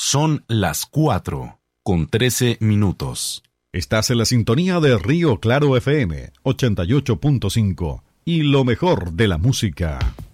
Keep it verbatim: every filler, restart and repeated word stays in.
Son las cuatro, con trece minutos. Estás en la sintonía de Río Claro F M ochenta y ocho punto cinco y lo mejor de la música.